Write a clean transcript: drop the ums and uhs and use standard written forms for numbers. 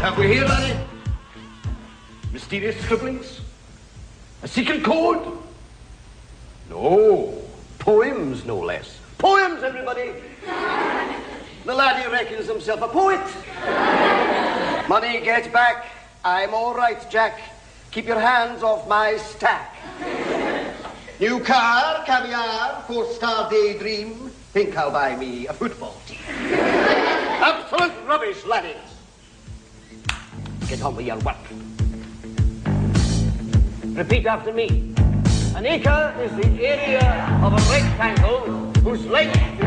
have we here, laddie? Mysterious scribblings? A secret code? No. Poems, no less. Poems, everybody! The laddie reckons himself a poet. Money, get back. I'm all right, Jack. Keep your hands off my stack. New car, caviar, 4-star daydream. Think I'll buy me a football team. Absolute rubbish, laddie. Get on with your work. Repeat after me. An acre is the area of a rectangle whose length